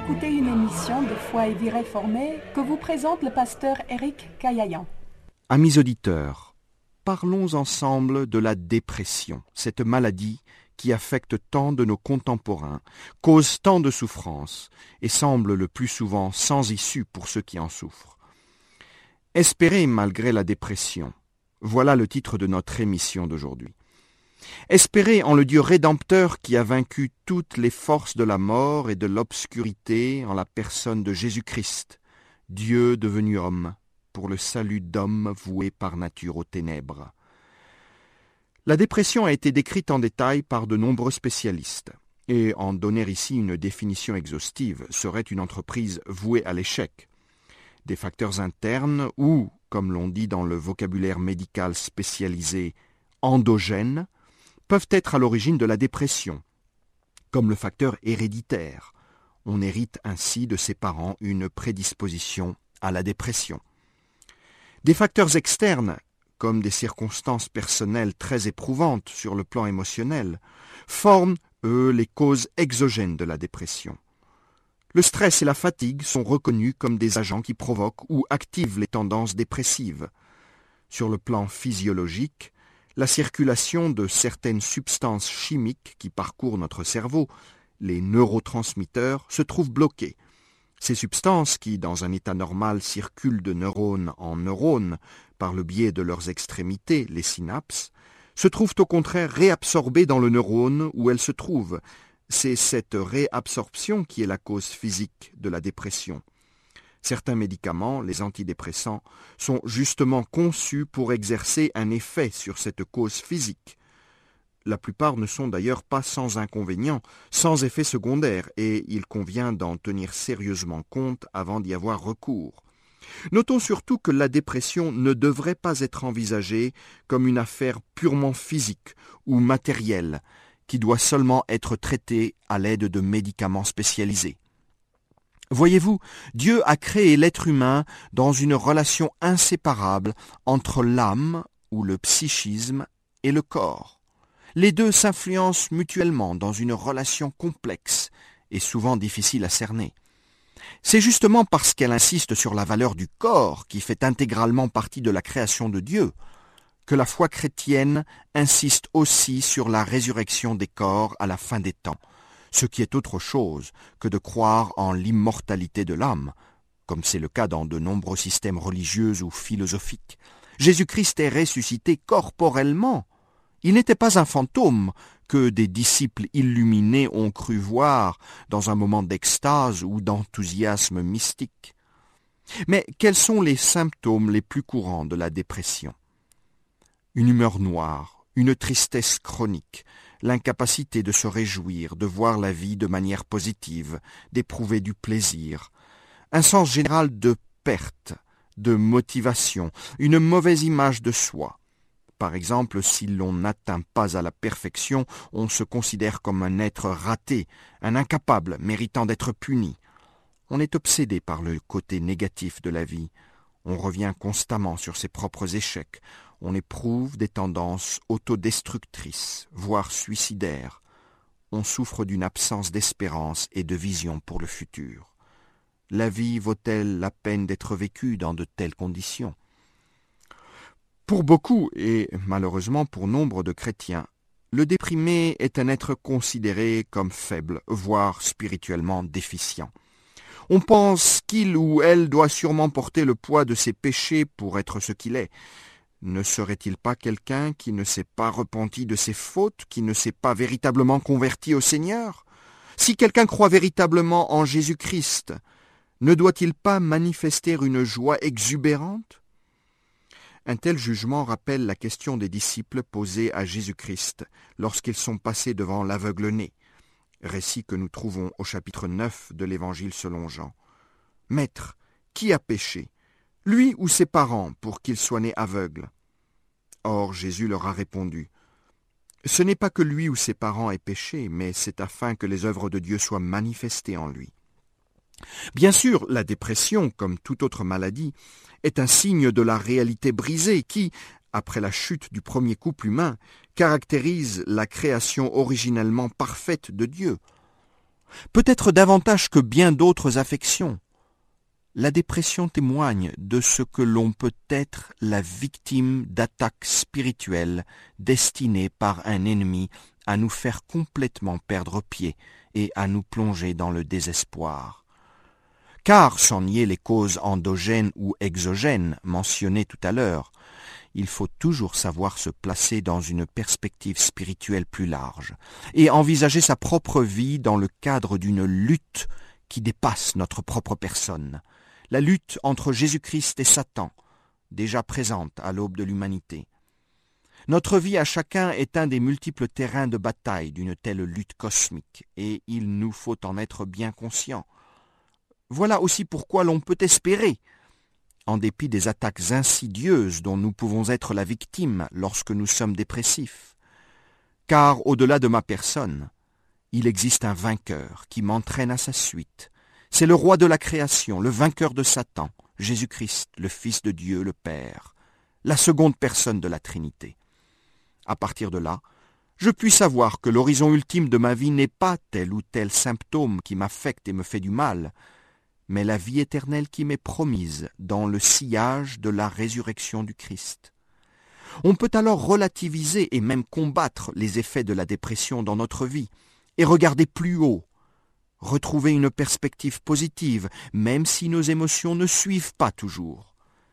écouter une émission de Foi et Vie réformée que vous présente le pasteur Éric Caillayan. Amis auditeurs, parlons ensemble de la dépression, cette maladie qui affecte tant de nos contemporains, cause tant de souffrances et semble le plus souvent sans issue pour ceux qui en souffrent. Espérer malgré la dépression, voilà le titre de notre émission d'aujourd'hui. Espérer en le Dieu rédempteur qui a vaincu toutes les forces de la mort et de l'obscurité en la personne de Jésus-Christ, Dieu devenu homme, pour le salut d'hommes voués par nature aux ténèbres. La dépression a été décrite en détail par de nombreux spécialistes, et en donner ici une définition exhaustive serait une entreprise vouée à l'échec. Des facteurs internes ou, comme l'on dit dans le vocabulaire médical spécialisé, endogènes, peuvent être à l'origine de la dépression, comme le facteur héréditaire. On hérite ainsi de ses parents une prédisposition à la dépression. Des facteurs externes, comme des circonstances personnelles très éprouvantes sur le plan émotionnel, forment, eux, les causes exogènes de la dépression. Le stress et la fatigue sont reconnus comme des agents qui provoquent ou activent les tendances dépressives. Sur le plan physiologique, la circulation de certaines substances chimiques qui parcourent notre cerveau, les neurotransmetteurs, se trouve bloquée. Ces substances qui, dans un état normal, circulent de neurone en neurone par le biais de leurs extrémités, les synapses, se trouvent au contraire réabsorbées dans le neurone où elles se trouvent. C'est cette réabsorption qui est la cause physique de la dépression. Certains médicaments, les antidépresseurs, sont justement conçus pour exercer un effet sur cette cause physique. La plupart ne sont d'ailleurs pas sans inconvénients, sans effet secondaire, et il convient d'en tenir sérieusement compte avant d'y avoir recours. Notons surtout que la dépression ne devrait pas être envisagée comme une affaire purement physique ou matérielle, qui doit seulement être traitée à l'aide de médicaments spécialisés. Voyez-vous, Dieu a créé l'être humain dans une relation inséparable entre l'âme, ou le psychisme, et le corps. Les deux s'influencent mutuellement dans une relation complexe et souvent difficile à cerner. C'est justement parce qu'elle insiste sur la valeur du corps, qui fait intégralement partie de la création de Dieu, que la foi chrétienne insiste aussi sur la résurrection des corps à la fin des temps, ce qui est autre chose que de croire en l'immortalité de l'âme, comme c'est le cas dans de nombreux systèmes religieux ou philosophiques. Jésus-Christ est ressuscité corporellement. Il n'était pas un fantôme que des disciples illuminés ont cru voir dans un moment d'extase ou d'enthousiasme mystique. Mais quels sont les symptômes les plus courants de la dépression ? Une humeur noire, une tristesse chronique, l'incapacité de se réjouir, de voir la vie de manière positive, d'éprouver du plaisir, un sens général de perte, de motivation, une mauvaise image de soi. Par exemple, si l'on n'atteint pas à la perfection, on se considère comme un être raté, un incapable, méritant d'être puni. On est obsédé par le côté négatif de la vie. On revient constamment sur ses propres échecs. On éprouve des tendances autodestructrices, voire suicidaires. On souffre d'une absence d'espérance et de vision pour le futur. La vie vaut-elle la peine d'être vécue dans de telles conditions ? Pour beaucoup, et malheureusement pour nombre de chrétiens, le déprimé est un être considéré comme faible, voire spirituellement déficient. On pense qu'il ou elle doit sûrement porter le poids de ses péchés pour être ce qu'il est. Ne serait-il pas quelqu'un qui ne s'est pas repenti de ses fautes, qui ne s'est pas véritablement converti au Seigneur ? Si quelqu'un croit véritablement en Jésus-Christ, ne doit-il pas manifester une joie exubérante ? Un tel jugement rappelle la question des disciples posée à Jésus-Christ lorsqu'ils sont passés devant l'aveugle-né, récit que nous trouvons au chapitre 9 de l'Évangile selon Jean. « Maître, qui a péché, lui ou ses parents, pour qu'il soit né aveugle ?» Or Jésus leur a répondu, « Ce n'est pas que lui ou ses parents aient péché, mais c'est afin que les œuvres de Dieu soient manifestées en lui. » Bien sûr, la dépression, comme toute autre maladie, est un signe de la réalité brisée qui, après la chute du premier couple humain, caractérise la création originellement parfaite de Dieu. peut-être davantage que bien d'autres affections. La dépression témoigne de ce que l'on peut être la victime d'attaques spirituelles destinées par un ennemi à nous faire complètement perdre pied et à nous plonger dans le désespoir. Car, sans nier les causes endogènes ou exogènes mentionnées tout à l'heure, il faut toujours savoir se placer dans une perspective spirituelle plus large et envisager sa propre vie dans le cadre d'une lutte qui dépasse notre propre personne, la lutte entre Jésus-Christ et Satan, déjà présente à l'aube de l'humanité. Notre vie à chacun est un des multiples terrains de bataille d'une telle lutte cosmique, et il nous faut en être bien conscient. Voilà aussi pourquoi l'on peut espérer, en dépit des attaques insidieuses dont nous pouvons être la victime lorsque nous sommes dépressifs. Car au-delà de ma personne, il existe un vainqueur qui m'entraîne à sa suite. C'est le roi de la création, le vainqueur de Satan, Jésus-Christ, le Fils de Dieu, le Père, la seconde personne de la Trinité. À partir de là, je puis savoir que l'horizon ultime de ma vie n'est pas tel ou tel symptôme qui m'affecte et me fait du mal, mais la vie éternelle qui m'est promise dans le sillage de la résurrection du Christ. On peut alors relativiser et même combattre les effets de la dépression dans notre vie et regarder plus haut, retrouver une perspective positive, même si nos émotions ne suivent pas toujours.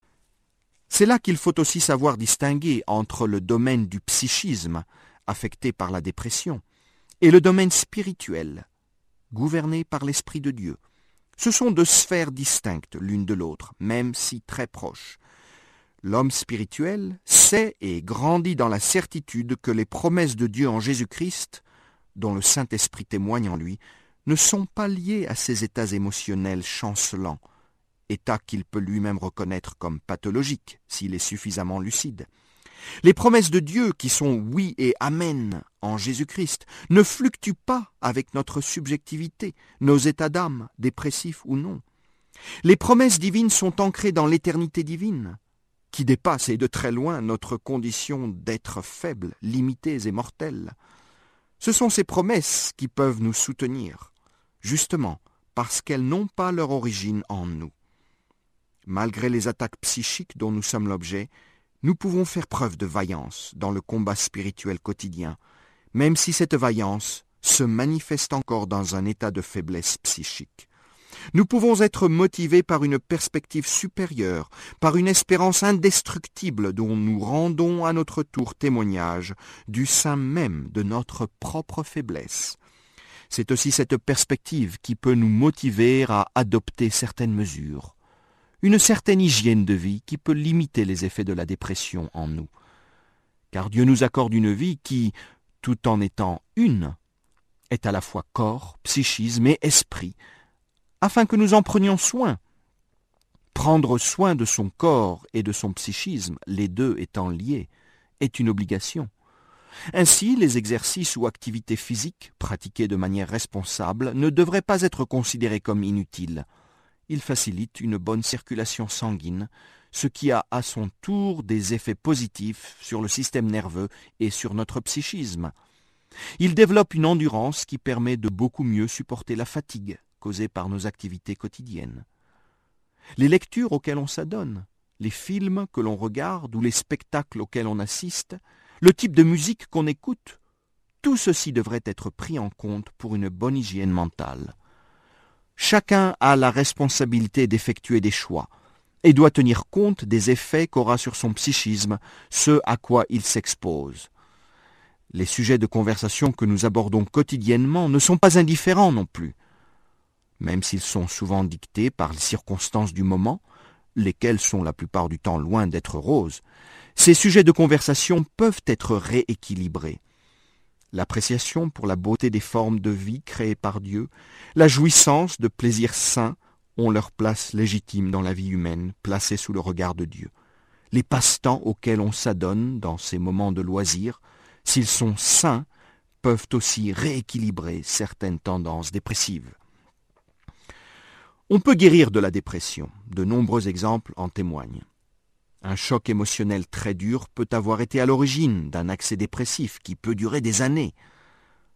C'est là qu'il faut aussi savoir distinguer entre le domaine du psychisme, affecté par la dépression, et le domaine spirituel, gouverné par l'Esprit de Dieu. Ce sont deux sphères distinctes l'une de l'autre, même si très proches. L'homme spirituel sait et grandit dans la certitude que les promesses de Dieu en Jésus-Christ, dont le Saint-Esprit témoigne en lui, ne sont pas liées à ses états émotionnels chancelants, état qu'il peut lui-même reconnaître comme pathologique s'il est suffisamment lucide. Les promesses de Dieu qui sont oui et amen en Jésus-Christ ne fluctuent pas avec notre subjectivité, nos états d'âme, dépressifs ou non. Les promesses divines sont ancrées dans l'éternité divine, qui dépasse et de très loin notre condition d'être faibles, limités et mortels. Ce sont ces promesses qui peuvent nous soutenir, justement parce qu'elles n'ont pas leur origine en nous. Malgré les attaques psychiques dont nous sommes l'objet, nous pouvons faire preuve de vaillance dans le combat spirituel quotidien, même si cette vaillance se manifeste encore dans un état de faiblesse psychique. Nous pouvons être motivés par une perspective supérieure, par une espérance indestructible dont nous rendons à notre tour témoignage du sein même de notre propre faiblesse. C'est aussi cette perspective qui peut nous motiver à adopter certaines mesures, une certaine hygiène de vie qui peut limiter les effets de la dépression en nous. Car Dieu nous accorde une vie qui, tout en étant une, est à la fois corps, psychisme et esprit, afin que nous en prenions soin. Prendre soin de son corps et de son psychisme, les deux étant liés, est une obligation. Ainsi, les exercices ou activités physiques pratiqués de manière responsable ne devraient pas être considérés comme inutiles. Ils facilitent une bonne circulation sanguine, ce qui a à son tour des effets positifs sur le système nerveux et sur notre psychisme. Ils développent une endurance qui permet de beaucoup mieux supporter la fatigue causée par nos activités quotidiennes. Les lectures auxquelles on s'adonne, les films que l'on regarde ou les spectacles auxquels on assiste, le type de musique qu'on écoute, tout ceci devrait être pris en compte pour une bonne hygiène mentale. Chacun a la responsabilité d'effectuer des choix et doit tenir compte des effets qu'aura sur son psychisme ce à quoi il s'expose. Les sujets de conversation que nous abordons quotidiennement ne sont pas indifférents non plus. Même s'ils sont souvent dictés par les circonstances du moment, lesquelles sont la plupart du temps loin d'être roses, ces sujets de conversation peuvent être rééquilibrés. L'appréciation pour la beauté des formes de vie créées par Dieu, la jouissance de plaisirs sains ont leur place légitime dans la vie humaine, placée sous le regard de Dieu. Les passe-temps auxquels on s'adonne dans ces moments de loisirs, s'ils sont sains, peuvent aussi rééquilibrer certaines tendances dépressives. On peut guérir de la dépression, de nombreux exemples en témoignent. Un choc émotionnel très dur peut avoir été à l'origine d'un accès dépressif qui peut durer des années.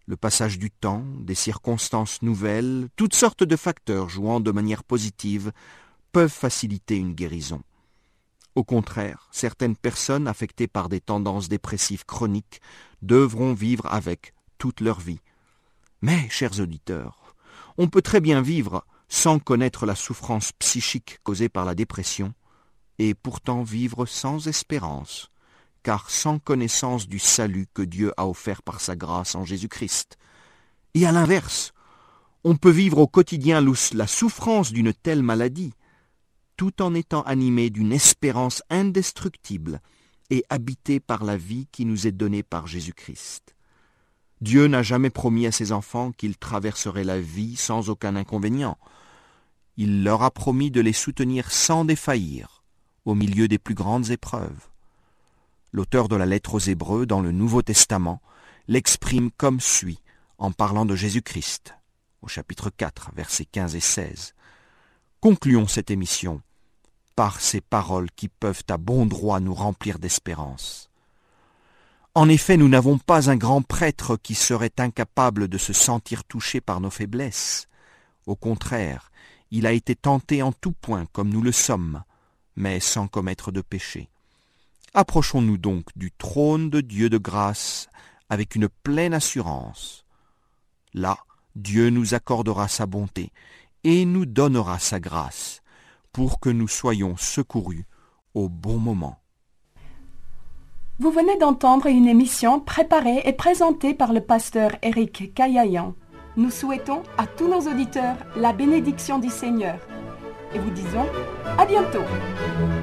Le passage du temps, des circonstances nouvelles, toutes sortes de facteurs jouant de manière positive peuvent faciliter une guérison. Au contraire, certaines personnes affectées par des tendances dépressives chroniques devront vivre avec toute leur vie. Mais, chers auditeurs, on peut très bien vivre sans connaître la souffrance psychique causée par la dépression, et pourtant vivre sans espérance, car sans connaissance du salut que Dieu a offert par sa grâce en Jésus-Christ. Et à l'inverse, on peut vivre au quotidien la souffrance d'une telle maladie, tout en étant animé d'une espérance indestructible et habité par la vie qui nous est donnée par Jésus-Christ. Dieu n'a jamais promis à ses enfants qu'ils traverseraient la vie sans aucun inconvénient. Il leur a promis de les soutenir sans défaillir, au milieu des plus grandes épreuves. L'auteur de la lettre aux Hébreux dans le Nouveau Testament l'exprime comme suit en parlant de Jésus-Christ, au chapitre 4, versets 15 et 16. Concluons cette émission par ces paroles qui peuvent à bon droit nous remplir d'espérance. En effet, nous n'avons pas un grand prêtre qui serait incapable de se sentir touché par nos faiblesses. Au contraire, il a été tenté en tout point comme nous le sommes, mais sans commettre de péché. Approchons-nous donc du trône de Dieu de grâce avec une pleine assurance. Là, Dieu nous accordera sa bonté et nous donnera sa grâce pour que nous soyons secourus au bon moment. Vous venez d'entendre une émission préparée et présentée par le pasteur Éric Caillayan. Nous souhaitons à tous nos auditeurs la bénédiction du Seigneur et vous disons à bientôt.